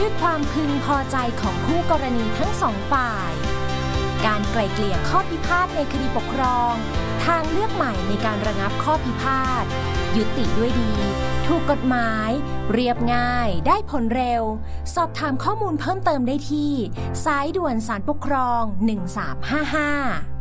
ด้วยความพึงพอใจของคู่กรณีทั้งสองฝ่าย การไกล่เกลี่ยข้อพิพาทในคดีปกครองทางเลือกใหม่ในการระงับข้อพิพาทยุติด้วยดีถูกกฎหมายเรียบง่ายได้ผลเร็วสอบถามข้อมูลเพิ่มเติมได้ที่สายด่วนศาลปกครอง1355